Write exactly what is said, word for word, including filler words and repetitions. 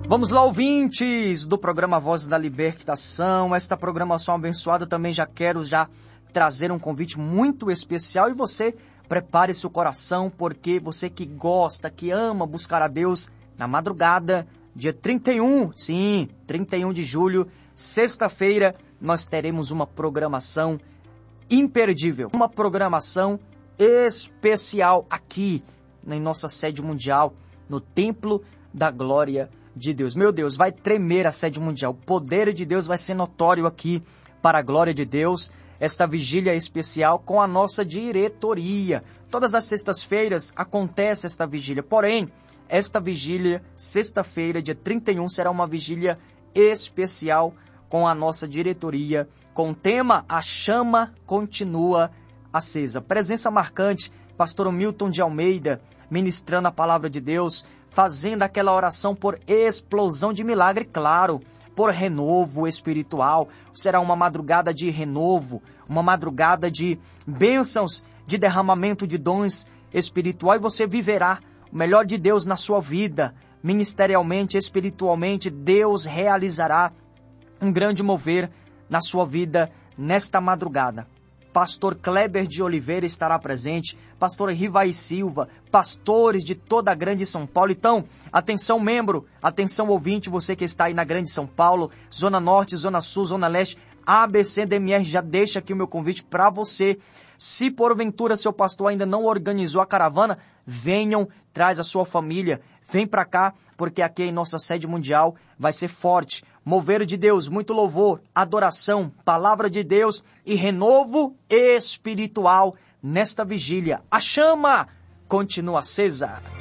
Vamos lá, ouvintes do programa Voz da Libertação. Esta programação abençoada, também já quero já trazer um convite muito especial e você prepare seu coração, porque você que gosta, que ama buscar a Deus, na madrugada, dia trinta e um, sim, trinta e um de julho, sexta-feira, nós teremos uma programação imperdível, uma programação especial aqui na nossa sede mundial, no Templo da Glória de Deus. Meu Deus, vai tremer a sede mundial. O poder de Deus vai ser notório aqui para a glória de Deus. Esta vigília especial com a nossa diretoria. Todas as sextas-feiras acontece esta vigília. Porém, esta vigília, sexta-feira, dia trinta e um, será uma vigília especial com a nossa diretoria, com o tema A Chama Continua Acesa. Presença marcante, pastor Milton de Almeida, ministrando a palavra de Deus, fazendo aquela oração por explosão de milagre, claro, por renovo espiritual. Será uma madrugada de renovo, uma madrugada de bênçãos, de derramamento de dons espirituais, e você viverá o melhor de Deus na sua vida, ministerialmente, espiritualmente. Deus realizará um grande mover na sua vida nesta madrugada. Pastor Kleber de Oliveira estará presente, pastor Rivai Silva, pastores de toda a grande São Paulo. Então, atenção membro, atenção ouvinte, você que está aí na grande São Paulo, Zona Norte, Zona Sul, Zona Leste, A B C D M R, já deixa aqui o meu convite para você. Se porventura seu pastor ainda não organizou a caravana, venham, traz a sua família, vem para cá, porque aqui em nossa sede mundial vai ser forte. Mover de Deus, muito louvor, adoração, palavra de Deus e renovo espiritual nesta vigília. A chama continua acesa.